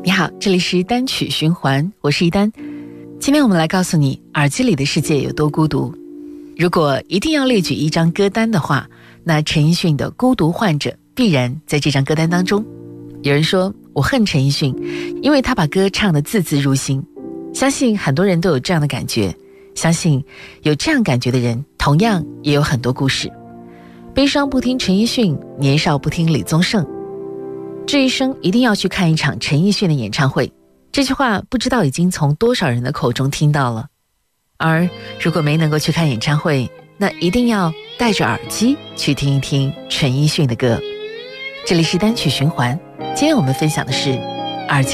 你好，这里是单曲循环，我是一丹。今天我们来告诉你，耳机里的世界有多孤独。如果一定要列举一张歌单的话，那陈奕迅的《孤独患者》必然在这张歌单当中。有人说我恨陈奕迅，因为他把歌唱得字字入心。相信很多人都有这样的感觉，相信有这样感觉的人同样也有很多故事。悲伤不听陈奕迅，年少不听李宗盛，这一生一定要去看一场陈奕迅的演唱会，这句话不知道已经从多少人的口中听到了。而如果没能够去看演唱会，那一定要戴着耳机去听一听陈奕迅的歌。这里是单曲循环，今天我们分享的是耳机